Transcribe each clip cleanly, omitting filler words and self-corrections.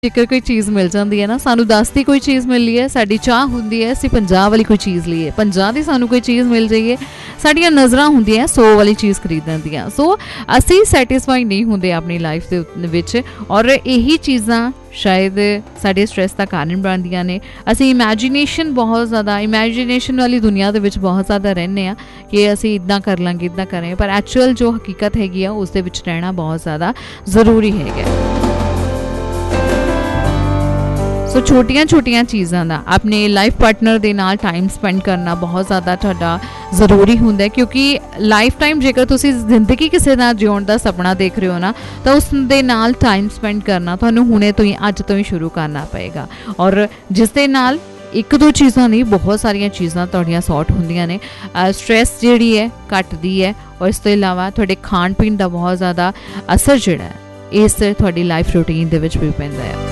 ਜੇਕਰ ਕੋਈ ਚੀਜ਼ ਮਿਲ ਜਾਂਦੀ ਹੈ ਨਾ, ਸਾਨੂੰ 10 ਦੀ ਕੋਈ ਚੀਜ਼ ਮਿਲੀ ਹੈ, ਸਾਡੀ ਚਾਹ ਹੁੰਦੀ ਹੈ ਅਸੀਂ 50 ਵਾਲੀ ਕੋਈ ਚੀਜ਼ ਲਈਏ, 50 ਦੀ ਸਾਨੂੰ ਕੋਈ ਚੀਜ਼ ਮਿਲ ਜਾਈਏ, ਸਾਡੀਆਂ ਨਜ਼ਰਾਂ ਹੁੰਦੀਆਂ 100 ਵਾਲੀ ਚੀਜ਼ ਖਰੀਦਣ ਦੀਆਂ। ਸੋ ਅਸੀਂ ਸੈਟਿਸਫਾਈ ਨਹੀਂ ਹੁੰਦੇ ਆਪਣੀ ਲਾਈਫ ਦੇ ਵਿੱਚ, ਔਰ ਇਹੀ ਚੀਜ਼ਾਂ ਸ਼ਾਇਦ ਸਾਡੇ ਸਟ੍ਰੈਸ ਦਾ ਕਾਰਨ ਬਣਦੀਆਂ ਨੇ। ਅਸੀਂ ਇਮੈਜੀਨੇਸ਼ਨ ਬਹੁਤ ਜ਼ਿਆਦਾ, ਇਮੈਜੀਨੇਸ਼ਨ ਵਾਲੀ ਦੁਨੀਆ ਦੇ ਵਿੱਚ ਬਹੁਤ ਜ਼ਿਆਦਾ ਰਹਿੰਦੇ ਹਾਂ ਕਿ ਅਸੀਂ ਇੱਦਾਂ ਕਰ ਲਾਂਗੇ, ਇੱਦਾਂ ਕਰਾਂਗੇ, ਪਰ ਐਕਚੁਅਲ ਜੋ ਹਕੀਕਤ ਹੈਗੀ ਆ ਉਸ ਦੇ ਵਿੱਚ ਰਹਿਣਾ ਬਹੁਤ ਜ਼ਿਆਦਾ ਜ਼ਰੂਰੀ ਹੈਗਾ। ਸੋ ਛੋਟੀਆਂ ਛੋਟੀਆਂ ਚੀਜ਼ਾਂ ਦਾ ਆਪਣੇ ਲਾਈਫ ਪਾਰਟਨਰ ਦੇ ਨਾਲ ਟਾਈਮ ਸਪੈਂਡ ਕਰਨਾ ਬਹੁਤ ਜ਼ਿਆਦਾ ਤੁਹਾਡਾ ਜ਼ਰੂਰੀ ਹੁੰਦਾ, ਕਿਉਂਕਿ ਲਾਈਫ ਟਾਈਮ ਜੇਕਰ ਤੁਸੀਂ ਜ਼ਿੰਦਗੀ ਕਿਸੇ ਨਾਲ ਜਿਉਣ ਦਾ ਸੁਪਨਾ ਦੇਖ ਰਹੇ ਹੋ ਨਾ, ਤਾਂ ਉਸ ਦੇ ਨਾਲ ਟਾਈਮ ਸਪੈਂਡ ਕਰਨਾ ਤੁਹਾਨੂੰ ਹੁਣੇ ਤੋਂ ਹੀ, ਅੱਜ ਤੋਂ ਹੀ ਸ਼ੁਰੂ ਕਰਨਾ ਪਏਗਾ। ਔਰ ਜਿਸ ਦੇ ਨਾਲ ਇੱਕ ਦੋ ਚੀਜ਼ਾਂ ਨਹੀਂ, ਬਹੁਤ ਸਾਰੀਆਂ ਚੀਜ਼ਾਂ ਤੁਹਾਡੀਆਂ ਸੌਟ ਹੁੰਦੀਆਂ ਨੇ। ਸਟ੍ਰੈਸ ਜਿਹੜੀ ਹੈ ਘੱਟਦੀ ਹੈ, ਔਰ ਇਸ ਤੋਂ ਇਲਾਵਾ ਤੁਹਾਡੇ ਖਾਣ ਪੀਣ ਦਾ ਬਹੁਤ ਜ਼ਿਆਦਾ ਅਸਰ ਜਿਹੜਾ ਹੈ ਇਸ ਤੁਹਾਡੀ ਲਾਈਫ ਰੂਟੀਨ ਦੇ ਵਿੱਚ ਵੀ ਪੈਂਦਾ ਹੈ।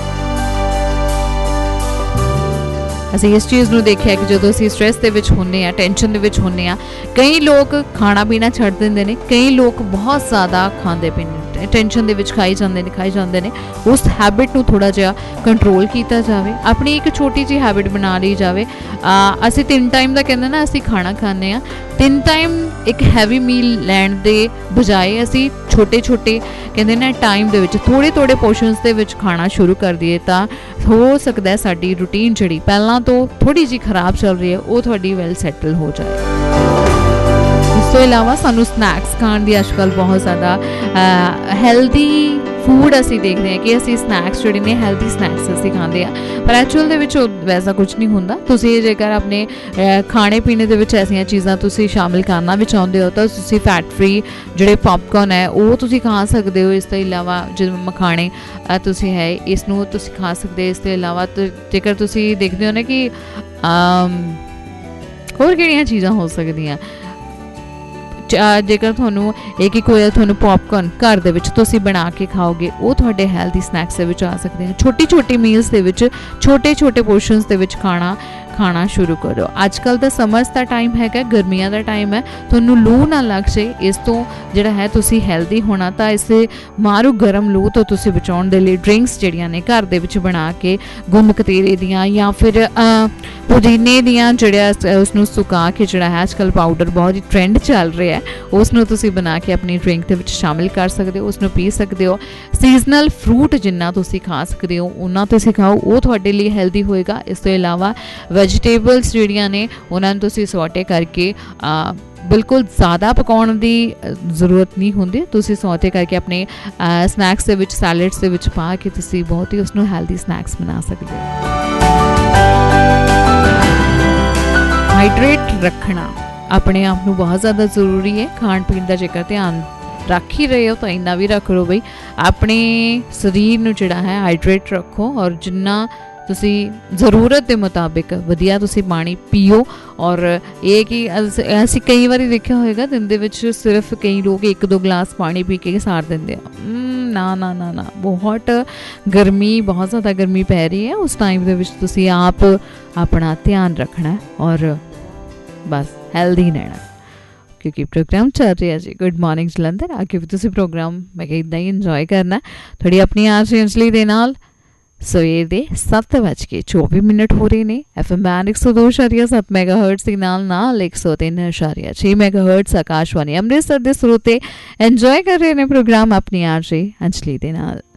ਅਸੀਂ ਇਸ ਚੀਜ਼ ਨੂੰ ਦੇਖਿਆ ਕਿ ਜਦੋਂ ਅਸੀਂ ਸਟ੍ਰੈਸ ਦੇ ਵਿੱਚ ਹੁੰਦੇ ਹਾਂ, ਟੈਨਸ਼ਨ ਦੇ ਵਿੱਚ ਹੁੰਦੇ ਹਾਂ, ਕਈ ਲੋਕ ਖਾਣਾ ਪੀਣਾ ਛੱਡ ਦਿੰਦੇ ਨੇ, ਕਈ ਲੋਕ ਬਹੁਤ ਜ਼ਿਆਦਾ ਖਾਂਦੇ ਪੀਂਦੇ, ਟੈਨਸ਼ਨ ਦੇ ਵਿੱਚ ਖਾਈ ਜਾਂਦੇ ਨੇ। ਉਸ ਹੈਬਿਟ ਨੂੰ ਥੋੜ੍ਹਾ ਜਿਹਾ ਕੰਟਰੋਲ ਕੀਤਾ ਜਾਵੇ, ਆਪਣੀ ਇੱਕ ਛੋਟੀ ਜਿਹੀ ਹੈਬਿਟ ਬਣਾ ਲਈ ਜਾਵੇ। ਅਸੀਂ 3 ਟਾਈਮ ਦਾ ਕਹਿੰਦੇ ਨਾ ਅਸੀਂ ਖਾਣਾ ਖਾਂਦੇ ਹਾਂ, 3 ਟਾਈਮ ਇੱਕ ਹੈਵੀ ਮੀਲ ਲੈਣ ਦੇ ਬਜਾਏ ਅਸੀਂ ਛੋਟੇ ਕਹਿੰਦੇ ਨਾ ਟਾਈਮ ਦੇ ਵਿੱਚ ਥੋੜ੍ਹੇ ਪੋਰਸ਼ਨਸ ਦੇ ਵਿੱਚ ਖਾਣਾ ਸ਼ੁਰੂ ਕਰ ਦਈਏ, ਤਾਂ ਹੋ ਸਕਦਾ ਸਾਡੀ ਰੂਟੀਨ ਜਿਹੜੀ ਪਹਿਲਾਂ ਤੋਂ ਥੋੜ੍ਹੀ ਜਿਹੀ ਖਰਾਬ ਚੱਲ ਰਹੀ ਹੈ ਉਹ ਤੁਹਾਡੀ ਵੈਲ ਸੈਟਲ ਹੋ ਜਾਏ। ਇਸ ਤੋਂ ਇਲਾਵਾ ਸਾਨੂੰ ਸਨੈਕਸ ਖਾਣ ਦੀ ਅੱਜ ਕੱਲ੍ਹ ਬਹੁਤ ਜ਼ਿਆਦਾ ਹੈਲਦੀ ਫੂਡ ਅਸੀਂ ਦੇਖਦੇ ਹਾਂ ਕਿ ਅਸੀਂ ਸਨੈਕਸ ਜਿਹੜੇ ਨੇ ਹੈਲਦੀ ਸਨੈਕਸ ਅਸੀਂ ਖਾਂਦੇ ਹਾਂ, ਪਰ ਐਕਚੁਅਲ ਦੇ ਵਿੱਚ ਵੈਸਾ ਕੁਝ ਨਹੀਂ ਹੁੰਦਾ। ਤੁਸੀਂ ਜੇਕਰ ਆਪਣੇ ਖਾਣੇ ਪੀਣੇ ਦੇ ਵਿੱਚ ਐਸੀਆਂ ਚੀਜ਼ਾਂ ਤੁਸੀਂ ਸ਼ਾਮਿਲ ਕਰਨਾ ਵੀ ਚਾਹੁੰਦੇ ਹੋ ਤਾਂ ਤੁਸੀਂ ਫੈਟ ਫਰੀ ਜਿਹੜੇ ਪੌਪਕੌਰਨ ਹੈ ਉਹ ਤੁਸੀਂ ਖਾ ਸਕਦੇ ਹੋ। ਇਸ ਤੋਂ ਇਲਾਵਾ ਜਿਵੇਂ ਮਖਾਣੇ ਤੁਸੀਂ ਹੈ ਇਸ ਨੂੰ ਤੁਸੀਂ ਖਾ ਸਕਦੇ ਹੋ। ਇਸ ਤੋਂ ਇਲਾਵਾ ਜੇਕਰ ਤੁਸੀਂ ਦੇਖਦੇ ਹੋ ਨਾ ਕਿ ਹੋਰ ਕਿਹੜੀਆਂ ਚੀਜ਼ਾਂ ਹੋ ਸਕਦੀਆਂ, ਜੇਕਰ ਤੁਹਾਨੂੰ ਇੱਕ ਹੋਇਆ ਤੁਹਾਨੂੰ ਪੌਪਕੌਰਨ ਘਰ ਦੇ ਵਿੱਚ ਤੁਸੀਂ ਬਣਾ ਕੇ ਖਾਓਗੇ, ਉਹ ਤੁਹਾਡੇ ਹੈਲਦੀ ਸਨੈਕਸ ਦੇ ਵਿੱਚ ਆ ਸਕਦੇ ਹਨ। ਛੋਟੀ ਮੀਲਸ ਦੇ ਵਿੱਚ ਛੋਟੇ ਪੋਰਸ਼ਨਸ ਦੇ ਵਿੱਚ ਖਾਣਾ ਸ਼ੁਰੂ ਕਰੋ। ਅੱਜ ਕੱਲ੍ਹ ਦਾ ਸਮਰਸ ਦਾ ਟਾਈਮ ਹੈਗਾ, ਗਰਮੀਆਂ ਦਾ ਟਾਈਮ ਹੈ, ਤੁਹਾਨੂੰ ਲੂ ਨਾ ਲੱਗ ਜਾਏ, ਇਸ ਤੋਂ ਜਿਹੜਾ ਹੈ ਤੁਸੀਂ ਹੈਲਦੀ ਹੋਣਾ ਤਾਂ ਇਸ ਮਾਰੂ ਗਰਮ ਲੂ ਤੋਂ ਤੁਸੀਂ ਬਚਾਉਣ ਦੇ ਲਈ ਡਰਿੰਕਸ ਜਿਹੜੀਆਂ ਨੇ ਘਰ ਦੇ ਵਿੱਚ ਬਣਾ ਕੇ ਗੁੰਦ ਕਤੀਰੇ ਦੀਆਂ ਜਾਂ ਫਿਰ ਪੁਦੀਨੇ ਦੀਆਂ ਜਿਹੜਾ ਉਸਨੂੰ ਸੁਕਾ ਕੇ ਜਿਹੜਾ ਹੈ ਅੱਜ ਕੱਲ੍ਹ ਪਾਊਡਰ ਬਹੁਤ ਹੀ ਟ੍ਰੈਂਡ ਚੱਲ ਰਿਹਾ ਹੈ, ਉਸ ਨੂੰ ਤੁਸੀਂ ਬਣਾ ਕੇ ਆਪਣੀ ਡਰਿੰਕ ਦੇ ਵਿੱਚ ਸ਼ਾਮਿਲ ਕਰ ਸਕਦੇ ਹੋ, ਉਸ ਨੂੰ ਪੀ ਸਕਦੇ ਹੋ। ਸੀਜ਼ਨਲ ਫਰੂਟ ਜਿੰਨਾ ਤੁਸੀਂ ਖਾ ਸਕਦੇ ਹੋ ਉਹਨਾਂ ਤੁਸੀਂ ਖਾਓ, ਉਹ ਤੁਹਾਡੇ ਲਈ ਹੈਲਦੀ ਹੋਏਗਾ। ਇਸ ਤੋਂ ਇਲਾਵਾ ਵੈਜੀਟੇਬਲਸ ਜਿਹੜੀਆਂ ਨੇ ਉਹਨਾਂ ਨੂੰ ਤੁਸੀਂ ਸੌਟੇ ਕਰਕੇ ਬਿਲਕੁਲ ਜ਼ਿਆਦਾ ਪਕਾਉਣ ਦੀ ਜ਼ਰੂਰਤ ਨਹੀਂ ਹੁੰਦੀ, ਤੁਸੀਂ ਸੌਟੇ ਕਰਕੇ ਆਪਣੇ ਸਨੈਕਸ ਦੇ ਵਿੱਚ ਸੈਲਡਸ ਦੇ ਵਿੱਚ ਪਾ ਕੇ ਤੁਸੀਂ ਬਹੁਤ ਹੀ ਉਸਨੂੰ ਹੈਲਦੀ ਸਨੈਕਸ ਬਣਾ ਸਕਦੇ ਹੋ। ਹਾਈਡਰੇਟ ਰੱਖਣਾ ਆਪਣੇ ਆਪ ਨੂੰ ਬਹੁਤ ਜ਼ਿਆਦਾ ਜ਼ਰੂਰੀ ਹੈ। ਖਾਣ ਪੀਣ ਦਾ ਜੇਕਰ ਧਿਆਨ ਰੱਖ ਹੀ ਰਹੇ ਹੋ ਤਾਂ ਇੰਨਾ ਵੀ ਰੱਖ ਲਓ ਬਈ, ਆਪਣੇ ਸਰੀਰ ਨੂੰ ਜਿਹੜਾ ਹੈ ਹਾਈਡਰੇਟ ਰੱਖੋ, ਔਰ ਜਿੰਨਾ ਤੁਸੀਂ ਜ਼ਰੂਰਤ ਦੇ ਮੁਤਾਬਿਕ ਵਧੀਆ ਤੁਸੀਂ ਪਾਣੀ ਪੀਓ। ਔਰ ਇਹ ਕਿ ਅਸੀਂ ਕਈ ਵਾਰੀ ਦੇਖਿਆ ਹੋਏਗਾ ਦਿਨ ਦੇ ਵਿੱਚ ਸਿਰਫ ਕਈ ਲੋਕ 1-2 ਗਲਾਸ ਪਾਣੀ ਪੀ ਕੇ ਸਾਰ ਦਿੰਦੇ ਆ। ਨਾ, ਬਹੁਤ ਜ਼ਿਆਦਾ ਗਰਮੀ ਪੈ ਰਹੀ ਹੈ, ਉਸ ਟਾਈਮ ਦੇ ਵਿੱਚ ਤੁਸੀਂ ਆਪ ਆਪਣਾ ਧਿਆਨ ਰੱਖਣਾ ਔਰ ਬਸ ਹੈਲਦੀ ਰਹਿਣਾ, ਕਿਉਂਕਿ ਪ੍ਰੋਗਰਾਮ ਚੱਲ ਰਿਹਾ ਜੀ ਗੁੱਡ ਮਾਰਨਿੰਗ ਜਲੰਧਰ। ਅੱਗੇ ਵੀ ਤੁਸੀਂ ਪ੍ਰੋਗਰਾਮ ਮੈਂ ਕਿਹਾ ਇੱਦਾਂ ਹੀ ਇੰਜੋਏ ਕਰਨਾ ਥੋੜ੍ਹੀ ਆਪਣੀ ਆਰਜੇ ਅੰਜਲੀ ਦੇ ਨਾਲ। ਸਵੇਰ ਦੇ 7:24 ਹੋ ਰਹੇ ਨੇ। FM ਬੈਂਡ 102.7 ਮੈਗਾਹਰਟਜ਼ ਦੇ ਨਾਲ 103.6 ਮੈਗਾਹਰਟਜ਼ ਆਕਾਸ਼ਵਾਣੀ ਅੰਮ੍ਰਿਤਸਰ ਦੇ ਸਰੋਤੇ ਇੰਜੋਏ ਕਰ ਰਹੇ ਨੇ ਪ੍ਰੋਗਰਾਮ ਆਪਣੀ ਆਰਜੇ ਅੰਜਲੀ ਦੇ ਨਾਲ।